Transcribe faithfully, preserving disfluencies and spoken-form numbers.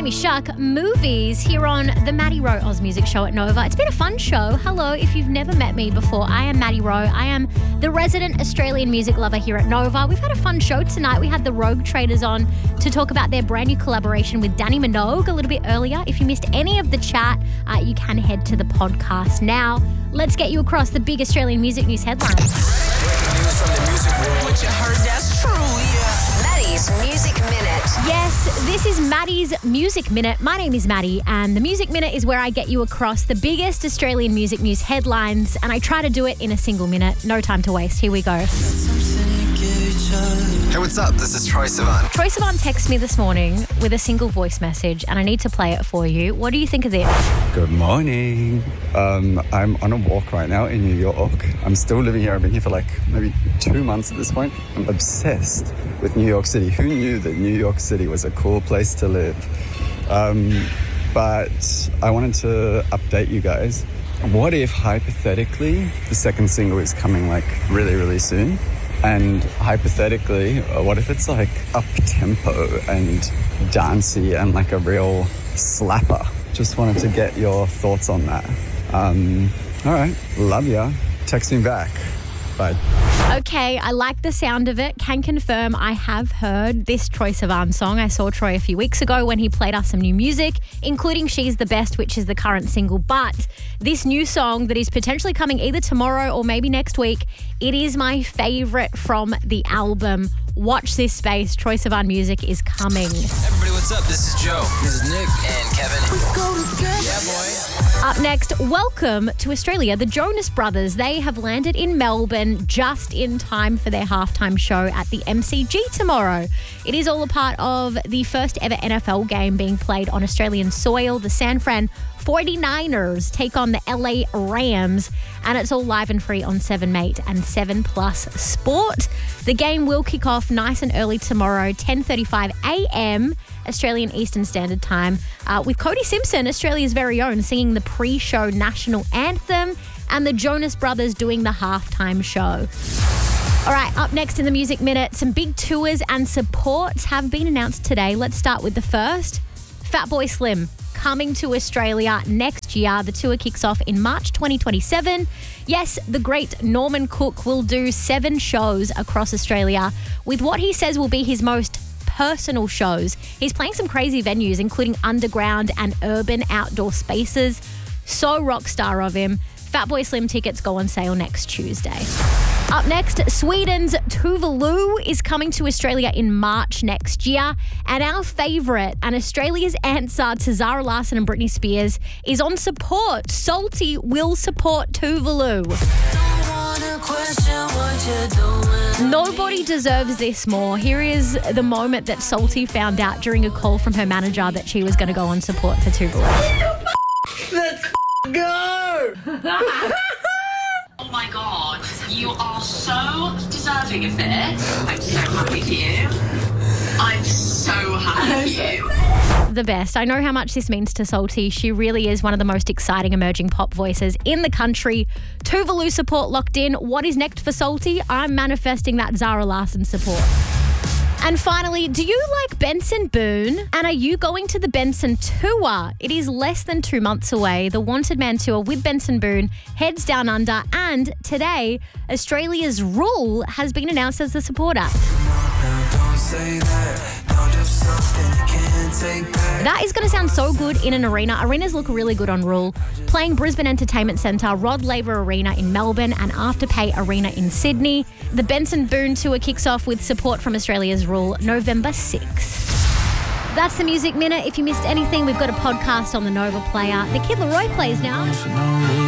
Jamie Shuck, Movies, here on the Maddie Rowe Oz Music Show at Nova. It's been a fun show. Hello, if you've never met me before, I am Maddie Rowe. I am the resident Australian music lover here at Nova. We've had a fun show tonight. We had the Rogue Traders on to talk about their brand new collaboration with Danny Minogue a little bit earlier. If you missed any of the chat, uh, you can head to the podcast now. Let's get you across the big Australian music news headlines. Breaking news from the music world. What you heard, that's true, yeah. Maddie's Music Minute. Yes, this is Maddie's Music Minute. My name is Maddie, and the Music Minute is where I get you across the biggest Australian music news headlines, and I try to do it in a single minute. No time to waste. Here we go. Hey, what's up? This is Troye Sivan. Troye Sivan texted me this morning with a single voice message, and I need to play it for you. What do you think of this? Good morning. Um, I'm on a walk right now in New York. I'm still living here. I've been here for like maybe two months at this point. I'm obsessed with New York City. Who knew that New York City was a cool place to live? Um, but I wanted to update you guys. What if, hypothetically, the second single is coming like really, really soon? And hypothetically, what if it's like up-tempo and dancey and like a real slapper? Just wanted to get your thoughts on that. Um, all right, love ya. Text me back. Bye. Okay, I like the sound of it. Can confirm I have heard this Troye Sivan song. I saw Troye a few weeks ago when he played us some new music, including She's the Best, which is the current single. But this new song that is potentially coming either tomorrow or maybe next week, it is my favourite from the album. Watch this space. Troye Sivan music is coming. Everybody, what's up? This is Joe. This is Nick and Kevin. We go together. Yeah, boy. Up next, welcome to Australia. The Jonas Brothers, they have landed in Melbourne just in time for their halftime show at the M C G tomorrow. It is all a part of the first ever N F L game being played on Australian soil. The San Fran forty-niners take on the L A Rams, and it's all live and free on seven mate and seven plus Sport. The game will kick off nice and early tomorrow, ten thirty-five a.m. Australian Eastern Standard Time, uh, with Cody Simpson, Australia's very own, singing the pre-show national anthem, and the Jonas Brothers doing the halftime show. All right, up next in the Music Minute, some big tours and supports have been announced today. Let's start with the first. Fatboy Slim coming to Australia next year. The tour kicks off in March twenty twenty-seven. Yes, the great Norman Cook will do seven shows across Australia with what he says will be his most personal shows. He's playing some crazy venues, including underground and urban outdoor spaces. So rock star of him. Fatboy Slim tickets go on sale next Tuesday. Up next, Sweden's Tuvalu is coming to Australia in March next year. And our favourite and Australia's answer to Zara Larsson and Britney Spears is on support. Salty will support Tuvalu. Nobody deserves this more. Here is the moment that Salty found out during a call from her manager that she was going to go on support for Tuvalu. Let's go! Oh my God, you are so deserving of this. I'm so happy for you. I'm so happy for you. The best. I know how much this means to Salty. She really is one of the most exciting emerging pop voices in the country. Tuvalu support locked in. What is next for Salty? I'm manifesting that Zara Larsson support. And finally, do you like Benson Boone? And are you going to the Benson Tour? It is less than two months away. The Wanted Man Tour with Benson Boone heads down under. And today, Australia's Rule has been announced as the supporter. That is going to sound so good in an arena. Arenas look really good on Rule. Playing Brisbane Entertainment Centre, Rod Laver Arena in Melbourne and Afterpay Arena in Sydney. The Benson Boone Tour kicks off with support from Australia's Rule November sixth. That's the Music Minute. If you missed anything, we've got a podcast on the Nova Player. The Kid Laroi plays now.